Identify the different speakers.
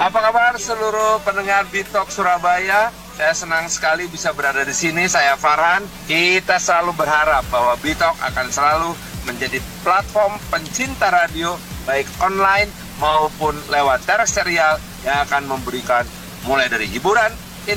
Speaker 1: Apa kabar seluruh pendengar Bitok Surabaya? Saya senang sekali bisa berada di sini. Saya Farhan. Kita selalu berharap bahwa Bitok akan selalu menjadi platform pencinta radio baik online maupun lewat terestrial yang akan memberikan mulai dari hiburan,